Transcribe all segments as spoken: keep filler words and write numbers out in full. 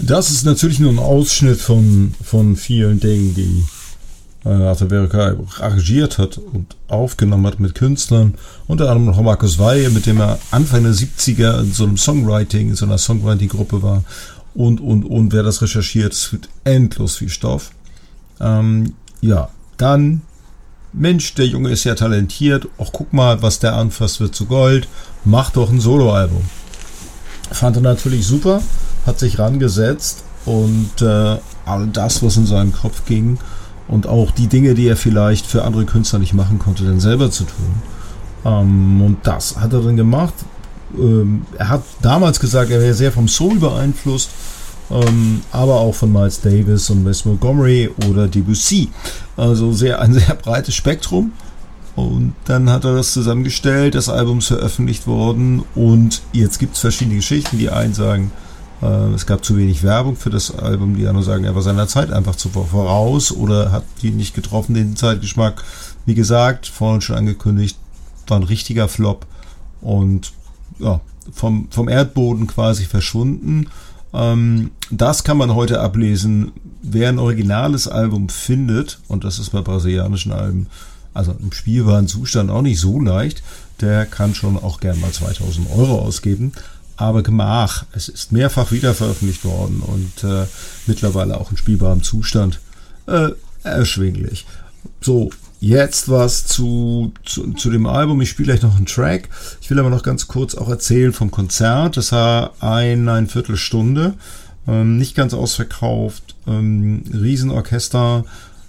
Das ist natürlich nur ein Ausschnitt von, von vielen Dingen, die äh, Arthur Verocai arrangiert hat und aufgenommen hat mit Künstlern. Unter anderem noch Markus Weihe, mit dem er Anfang der siebziger in so einem Songwriting, in so einer Songwriting-Gruppe war. Und, und, und wer das recherchiert, es wird endlos viel Stoff. Ähm, ja, dann, Mensch, der Junge ist ja talentiert. Ach, guck mal, was der anfasst, wird zu Gold. Macht doch ein Soloalbum. Fand er natürlich super, hat sich rangesetzt und äh, all das, was in seinen Kopf ging und auch die Dinge, die er vielleicht für andere Künstler nicht machen konnte, dann selber zu tun. Ähm, und das hat er dann gemacht. Ähm, er hat damals gesagt, er wäre sehr vom Soul beeinflusst, ähm, aber auch von Miles Davis und Wes Montgomery oder Debussy. Also sehr, ein sehr breites Spektrum. Und dann hat er das zusammengestellt, das Album ist veröffentlicht worden und jetzt gibt es verschiedene Geschichten. Die einen sagen, äh, es gab zu wenig Werbung für das Album, die anderen sagen, er war seiner Zeit einfach zu voraus oder hat die nicht getroffen, den Zeitgeschmack. Wie gesagt, vorhin schon angekündigt, war ein richtiger Flop und ja, vom, vom Erdboden quasi verschwunden. Ähm, das kann man heute ablesen, wer ein originales Album findet, und das ist bei brasilianischen Alben, also im spielbaren Zustand auch nicht so leicht, der kann schon auch gern mal zweitausend Euro ausgeben. Aber gemach, es ist mehrfach wieder veröffentlicht worden und äh, mittlerweile auch in spielbarem Zustand äh, erschwinglich. So, jetzt was zu, zu, zu dem Album. Ich spiele gleich noch einen Track. Ich will aber noch ganz kurz auch erzählen vom Konzert. Das war ein, ein Viertelstunde, ähm, nicht ganz ausverkauft, ähm, Riesenorchester,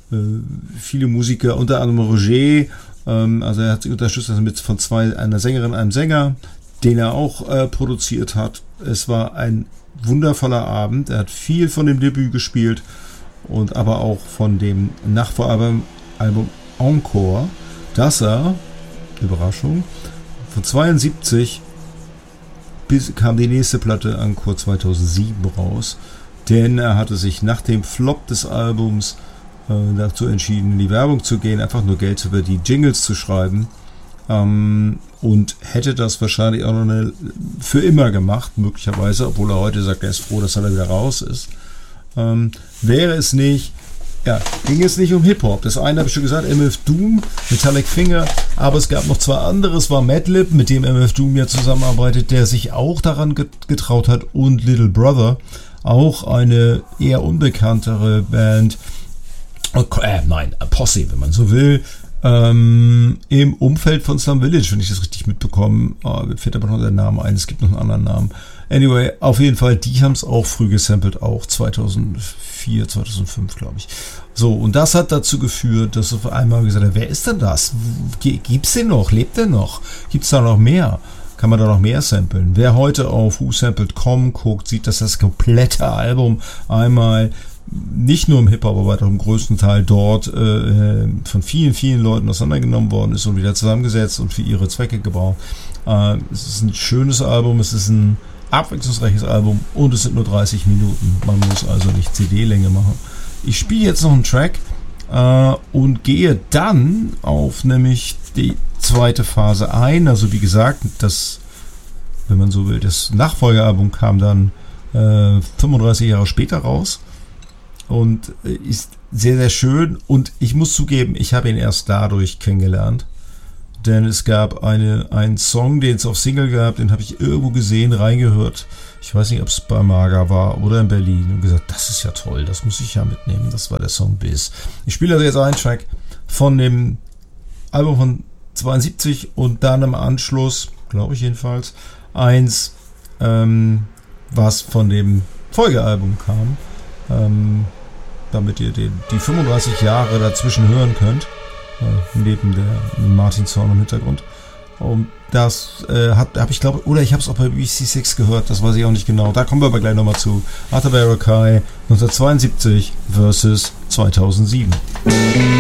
viele Musiker, unter anderem Roger, ähm, also er hat sich unterstützt also mit von zwei, einer Sängerin, einem Sänger, den er auch äh, produziert hat. Es war ein wundervoller Abend. Er hat viel von dem Debüt gespielt und aber auch von dem Nachvoralbum Album Encore, das er, Überraschung, von zweiundsiebzig bis kam die nächste Platte Encore zweitausendsieben raus, denn er hatte sich nach dem Flop des Albums dazu entschieden, in die Werbung zu gehen, einfach nur Geld über die Jingles zu schreiben, ähm, und hätte das wahrscheinlich auch noch eine, für immer gemacht, möglicherweise, obwohl er heute sagt, er ist froh, dass er da wieder raus ist. Ähm, wäre es nicht, ja, ging es nicht um Hip-Hop. Das eine habe ich schon gesagt, M F Doom, Metallic Finger, aber es gab noch zwei andere, es war Madlib, mit dem M F Doom ja zusammenarbeitet, der sich auch daran getraut hat, und Little Brother, auch eine eher unbekanntere Band, Äh, nein, Posse, wenn man so will, ähm, im Umfeld von Slum Village, wenn ich das richtig mitbekomme. Oh, mir fällt aber noch der Name ein, es gibt noch einen anderen Namen. Anyway, auf jeden Fall, die haben es auch früh gesampelt, auch zweitausendvier, zweitausendfünf, glaube ich. So, und das hat dazu geführt, dass auf einmal gesagt hat, wer ist denn das? Gibt's den noch? Lebt der noch? Gibt's da noch mehr? Kann man da noch mehr samplen? Wer heute auf who sampled punkt com guckt, sieht, dass das komplette Album einmal nicht nur im Hip-Hop, aber weiter im größten Teil dort äh, von vielen, vielen Leuten auseinandergenommen worden ist und wieder zusammengesetzt und für ihre Zwecke gebaut. Äh, es ist ein schönes Album, es ist ein abwechslungsreiches Album und es sind nur dreißig Minuten. Man muss also nicht C D-Länge machen. Ich spiele jetzt noch einen Track äh, und gehe dann auf nämlich die zweite Phase ein. Also wie gesagt, das, wenn man so will, das Nachfolgealbum kam dann äh, fünfunddreißig Jahre später raus. Und ist sehr, sehr schön. Und ich muss zugeben, ich habe ihn erst dadurch kennengelernt. Denn es gab eine, einen Song, den es auf Single gab, den habe ich irgendwo gesehen, reingehört. Ich weiß nicht, ob es bei Maga war oder in Berlin. Und gesagt, das ist ja toll, das muss ich ja mitnehmen. Das war der Song Biz. Ich spiele also jetzt einen Track von dem Album von zweiundsiebzig und dann im Anschluss, glaube ich jedenfalls, eins, ähm, was von dem Folgealbum kam. Ähm, damit ihr den, die fünfunddreißig Jahre dazwischen hören könnt, äh, neben der Martin-Song im Hintergrund. Und das äh, hat, habe ich glaube, oder ich habe es auch bei B C sechs gehört, das weiß ich auch nicht genau. Da kommen wir aber gleich nochmal zu. Arthur Verocai neunzehnhundertzweiundsiebzig versus zweitausendsieben.